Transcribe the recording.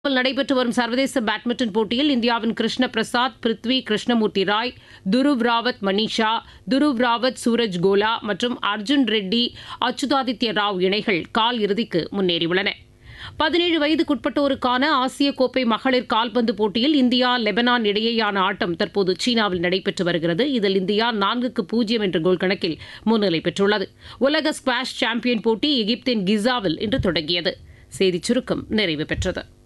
நடைபெற்று வரும் சர்வதேச பேட்மிண்டன் போட்டியில் இந்தியாவின் கிருஷ்ண பிரசாத், பிருத்வி கிருஷ்ணமூர்த்தி ராய், துருவ் ராவத் மனிஷா, துருவ் ராவத் சூரஜ் கோலா மற்றும் அர்ஜுன் ரெட்டி அச்சுதாதித்ய ராவ் இணைகள் கால் இறுதிக்கு முன்னேறியுள்ளன. 17 வயதுக்குட்பட்டோருக்கான ஆசிய கோப்பை மகளிர் கால்பந்து போட்டியில் இந்தியா லெபனான் இடையேயான ஆட்டம் தற்போது சீனாவில் நடைபெற்று வருகிறது. இதில் இந்தியா 4-0 என்ற கோல் கணக்கில் முன்னிலை பெற்றுள்ளது. உலக ஸ்குவாஷ் சாம்பியன் போட்டி எகிப்தின் கிசாவில் இன்று தொடங்கியது. செய்திச் சுருக்கம் நிறைவு பெற்றது.